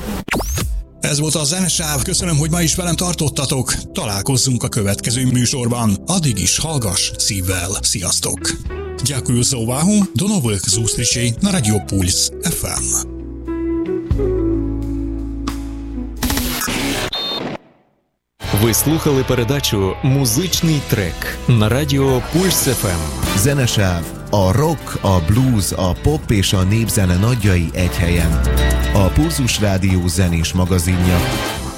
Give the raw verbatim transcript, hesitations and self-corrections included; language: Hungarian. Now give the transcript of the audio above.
Ez volt a Zenesáv, köszönöm, hogy ma is velem tartottatok. Találkozzunk a következő műsorban. Addig is hallgass szívvel. Sziasztok! Дякую за увагу. До нових зустрічей на Радіо Пульс еф ем. Ви слухали передачу «Музичний трек» на Радіо Пульс еф ем. Zenesáv, a rock, a blues, a pop és a népzene nagyjai egy helyen. A Pulzus Rádió zenés magazinja.